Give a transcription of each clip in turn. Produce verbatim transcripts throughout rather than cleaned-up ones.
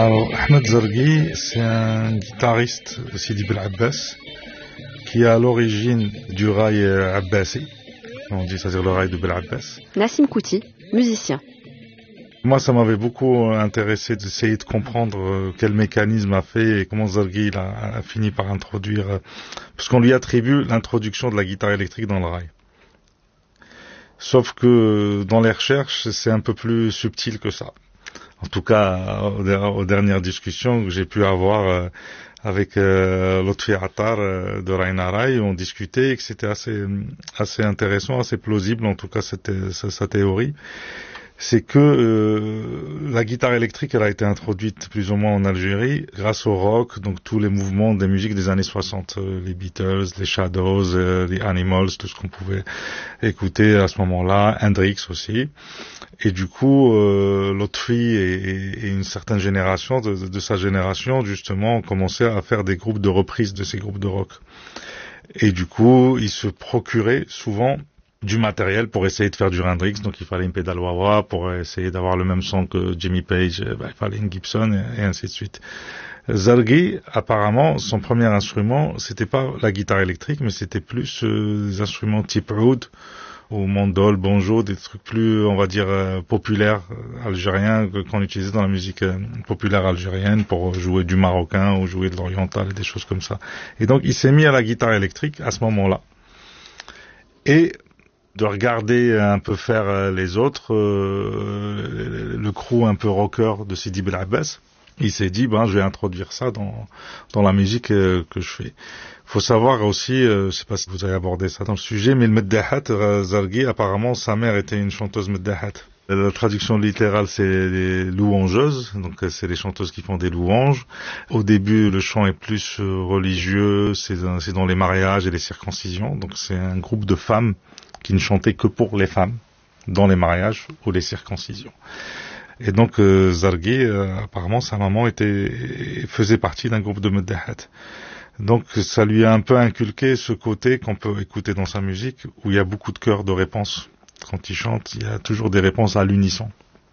Alors, Ahmed Zargi, c'est un guitariste de Sidi Bel Abbas qui est à l'origine du rail abbasi, on dit, c'est-à-dire le rail de Bel Abbas. Nassim Kouti, musicien. Moi, ça m'avait beaucoup intéressé d'essayer de comprendre quel mécanisme a fait et comment Zargi a, a fini par introduire, parce qu'on lui attribue l'introduction de la guitare électrique dans le rail. Sauf que dans les recherches, c'est un peu plus subtil que ça. En tout cas, aux dernières discussions que j'ai pu avoir euh, avec euh, Lotfi Attar euh, de Raina Rai, on discutait et que c'était assez, assez intéressant, assez plausible, en tout cas c'était sa, sa théorie. C'est que euh, la guitare électrique, elle a été introduite plus ou moins en Algérie grâce au rock, donc tous les mouvements des musiques des années soixante, euh, les Beatles, les Shadows, euh, les Animals, tout ce qu'on pouvait écouter à ce moment-là, Hendrix aussi. Et du coup, euh, Lotfi et, et une certaine génération de, de, de sa génération, justement, ont commencé à faire des groupes de reprises de ces groupes de rock. Et du coup, ils se procuraient souvent du matériel pour essayer de faire du Hendrix, donc il fallait une pédale wah-wah pour essayer d'avoir le même son que Jimmy Page, bah, il fallait une Gibson et, et ainsi de suite. Zargi, apparemment, son premier instrument, c'était pas la guitare électrique, mais c'était plus euh, des instruments type oud, ou mandol, banjo, des trucs plus, on va dire, euh, populaires euh, algériens qu'on utilisait dans la musique euh, populaire algérienne pour jouer du marocain ou jouer de l'oriental et des choses comme ça. Et donc il s'est mis à la guitare électrique à ce moment-là. Et de regarder un peu faire les autres, euh, le crew un peu rocker de Sidi Bel Abbas, il s'est dit, ben, je vais introduire ça dans, dans la musique euh, que je fais. Faut savoir aussi, euh, je sais pas si vous avez abordé ça dans le sujet, mais le Meddahat, Zargi, apparemment, sa mère était une chanteuse Meddahat. La traduction littérale, c'est les louangeuses, donc c'est les chanteuses qui font des louanges. Au début, le chant est plus religieux, c'est, c'est dans les mariages et les circoncisions, donc c'est un groupe de femmes qui ne chantait que pour les femmes, dans les mariages ou les circoncisions. Et donc euh, Zargi, euh, apparemment, sa maman était faisait partie d'un groupe de Meddahat. Donc ça lui a un peu inculqué ce côté qu'on peut écouter dans sa musique, où il y a beaucoup de chœurs de réponses. Quand il chante, il y a toujours des réponses à l'unisson.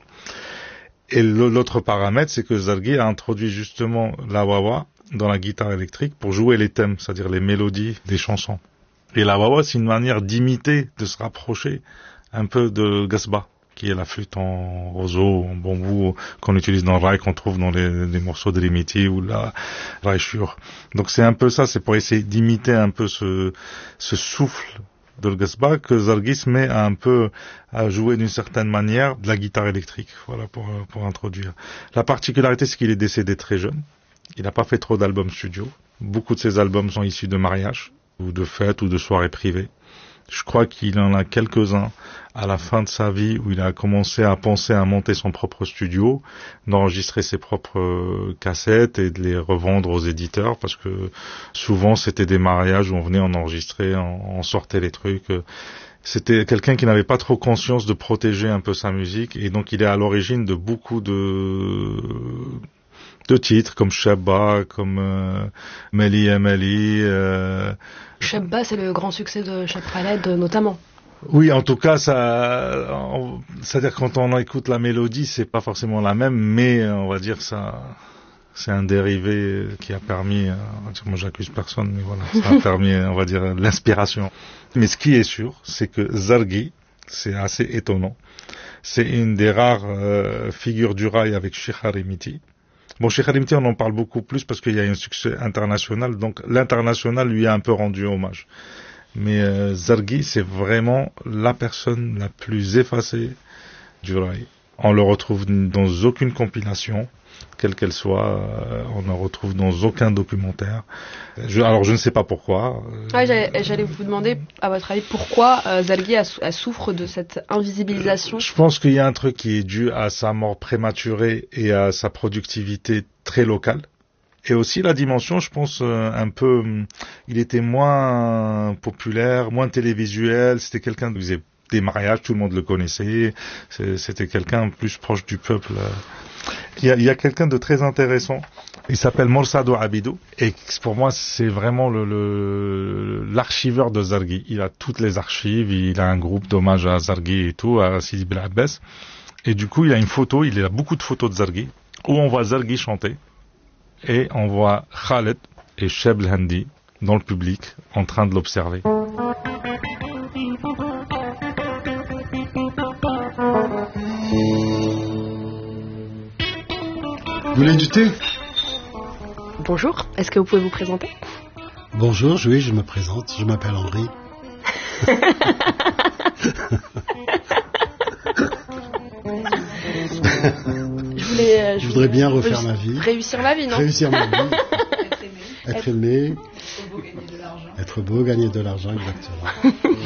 Et l'autre paramètre, c'est que Zargi a introduit justement la wah-wah dans la guitare électrique pour jouer les thèmes, c'est-à-dire les mélodies des chansons. Et la wah-wah, c'est une manière d'imiter, de se rapprocher un peu de Gasba, qui est la flûte en roseau, en bambou, qu'on utilise dans le rail, qu'on trouve dans les, les morceaux de l'imiti ou la raïchur. Donc c'est un peu ça, c'est pour essayer d'imiter un peu ce, ce souffle de Gasba que Zargi se met à un peu à jouer d'une certaine manière de la guitare électrique, voilà, pour, pour introduire. La particularité, c'est qu'il est décédé très jeune. Il n'a pas fait trop d'albums studio. Beaucoup de ses albums sont issus de mariages, ou de fêtes, ou de soirées privées. Je crois qu'il en a quelques-uns à la fin de sa vie où il a commencé à penser à monter son propre studio, d'enregistrer ses propres cassettes et de les revendre aux éditeurs, parce que souvent c'était des mariages où on venait en enregistrer, on sortait les trucs. C'était quelqu'un qui n'avait pas trop conscience de protéger un peu sa musique, et donc il est à l'origine de beaucoup de de titres comme Shabba, comme euh, Meli Meli. Euh... Shabba, c'est le grand succès de Cheb Khaled, notamment. Oui, en tout cas, ça, on, c'est-à-dire quand on écoute la mélodie, c'est pas forcément la même, mais on va dire ça, c'est un dérivé qui a permis. Euh, moi, j'accuse personne, mais voilà, ça a permis, on va dire, l'inspiration. Mais ce qui est sûr, c'est que Zargi, c'est assez étonnant. C'est une des rares euh, figures du rail avec Cheikh Harimiti. Bon, Cheikh Harimiti, on en parle beaucoup plus parce qu'il y a un succès international, donc l'international lui a un peu rendu hommage. Mais euh, Zargi, c'est vraiment la personne la plus effacée du rail. On le retrouve dans aucune compilation, quelle qu'elle soit, euh, on ne le retrouve dans aucun documentaire. Je, alors je ne sais pas pourquoi. Ouais, j'allais, j'allais vous demander, à votre avis, pourquoi euh, Zargi a, a souffre de cette invisibilisation. Je pense qu'il y a un truc qui est dû à sa mort prématurée et à sa productivité très locale. Et aussi la dimension, je pense, euh, un peu, il était moins populaire, moins télévisuel, c'était quelqu'un qui faisait des mariages, tout le monde le connaissait, c'était quelqu'un plus proche du peuple. Il y a, il y a quelqu'un de très intéressant, il s'appelle Morsado Abidou, et pour moi c'est vraiment le, le, l'archiveur de Zargi. Il a toutes les archives, il a un groupe d'hommage à Zargi et tout, à Sidi Bel Abbas, et du coup il a une photo, il a beaucoup de photos de Zargi, où on voit Zarghi chanter et on voit Khaled et Cheb El-Hendi dans le public en train de l'observer. Vous voulez du thé? Bonjour, est-ce que vous pouvez vous présenter? Bonjour, oui, je me présente, je m'appelle Henri. Je voulais, euh, je Je voudrais bien refaire réussir, ma vie. Réussir ma vie, non? Réussir ma vie. Être aimé. Être aimé. Être beau, gagner de l'argent. Être beau, gagner de l'argent, exactement.